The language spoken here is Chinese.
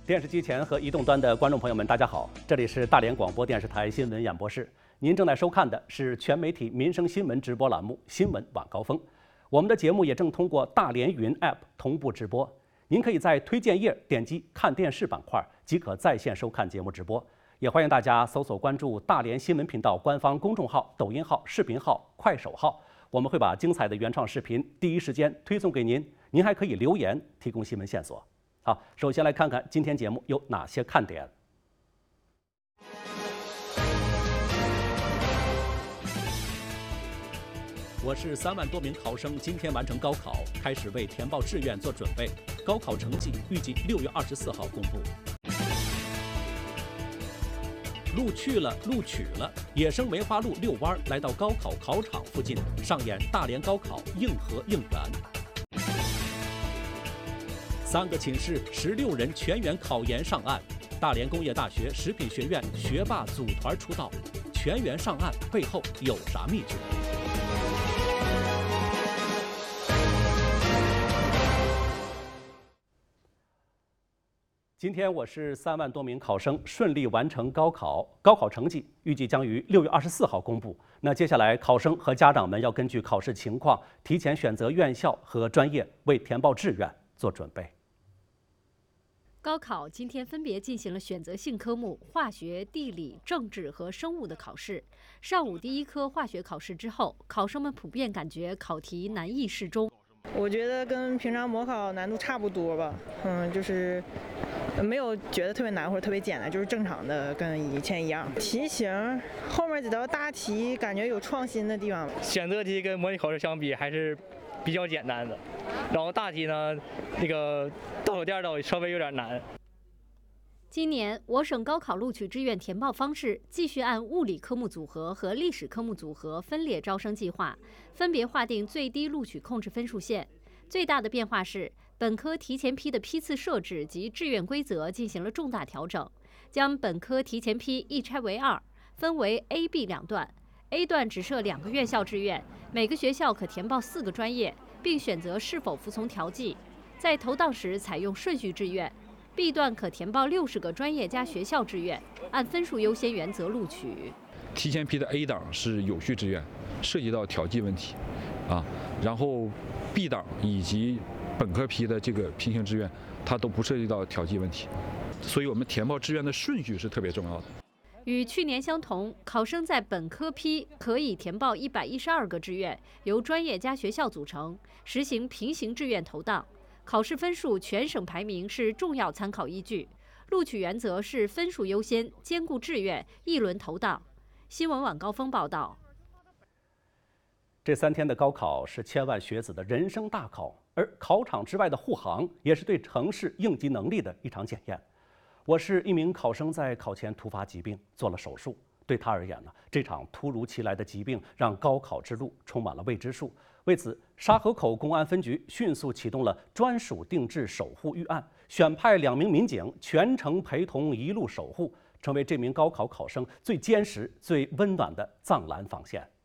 电视机前和移动端的观众朋友们，大家好，这里是大连广播电视台新闻演播室。您正在收看的是全媒体民生新闻直播栏目《新闻晚高峰》。我们的节目也正通过大连云 App 同步直播。您可以在推荐页点击看电视板块，即可在线收看节目直播。也欢迎大家搜索关注大连新闻频道官方公众号、抖音号、视频号、快手号，我们会把精彩的原创视频第一时间推送给您。您还可以留言提供新闻线索。好，首先来看看今天节目有哪些看点。我市3万多名考生今天完成高考，开始为填报志愿做准备。高考成绩预计6月24号公布。录取了，野生梅花鹿遛弯来到高考考场附近，上演大连高考硬核应援。3个寝室16人全员考研上岸，大连工业大学食品学院学霸组团出道，全员上岸背后有啥秘诀？今天我市3万多名考生顺利完成高考，高考成绩预计将于6月24号公布。那接下来考生和家长们要根据考试情况，提前选择院校和专业，为填报志愿做准备。 高考今天分别进行了选择性科目化学、地理、政治和生物的考试。上午第一科化学考试之后，考生们普遍感觉考题难易适中。 我觉得跟平常模考难度差不多吧，就是没有觉得特别难或者特别简单，就是正常的，跟以前一样。题型后面几道大题感觉有创新的地方。 选择题跟模拟考试相比还是比较简单的，然后大题呢，那个倒数第2道稍微有点难。 今年我省高考录取志愿填报方式继续按物理科目组合和历史科目组合分列招生计划，分别划定最低录取控制分数线。最大的变化是，本科提前批的批次设置及志愿规则进行了重大调整，将本科提前批一拆为2，分为 A、B 两段。A 段只设2个院校志愿，每个学校可填报4个专业，并选择是否服从调剂。在投档时采用顺序志愿。B 段可填报60个专业加学校志愿，按分数优先原则录取。 提前批的 A 档是有序志愿，涉及到调剂问题，然后 B 档以及本科批的这个平行志愿，它都不涉及到调剂问题，所以我们填报志愿的顺序是特别重要的。 与去年相同，考生在本科批可以填报112个志愿，由专业加学校组成，实行平行志愿投档。考试分数全省排名是重要参考依据，录取原则是分数优先，兼顾志愿，一轮投档。新闻晚高峰报道。 这3天的高考是千万学子的人生大考，而考场之外的护航也是对城市应急能力的一场检验。我市一名考生在考前突发疾病，做了手术。对他而言呢，这场突如其来的疾病让高考之路充满了未知数。为此，沙河口公安分局迅速启动了专属定制守护预案，选派2名民警全程陪同一路守护，成为这名高考考生最坚实、最温暖的藏蓝防线。